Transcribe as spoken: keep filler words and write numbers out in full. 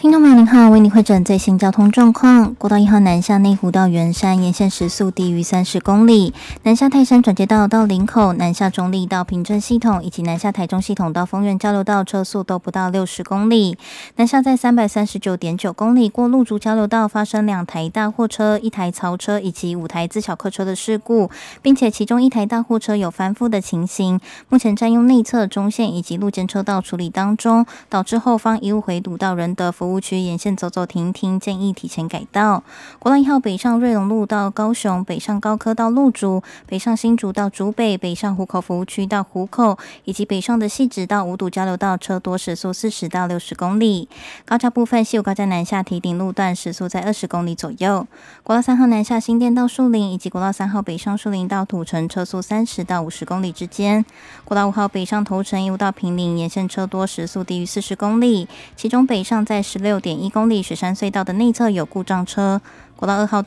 听众朋友您好，为您会诊最新交通状况。国道一号南下内湖到圆山沿线时速低于三十公里，南下泰山转接道到林口，南下中立到平镇系统，以及南下台中系统到丰原交流道车速都不到六十公里。南下在三百三十九点九公里过路竹交流道发生两台大货车、一台槽车以及五台自小客车的事故，并且其中一台大货车有翻覆的情形，目前占用内侧中线以及路肩车道处理当中，导致后方一路回堵到仁德服务区沿线走走停停，建议提前改道。国道一号北上瑞隆路到高雄，北上高科到路竹，北上新竹到竹北，北上湖口服务区到湖口，以及北上的汐止到五堵交流道车多时速四十到六十公里。高架部分，西武高架南下堤顶路段时速在二十公里左右。国道三号南下新店到树林，以及国道三号北上树林到土城车速三十到五十公里之间。国道五号北上头城一路到平林，沿线车多时速低于四十公里，其中北上在十六点一公里雪山隧道的内侧有故障车。国道二号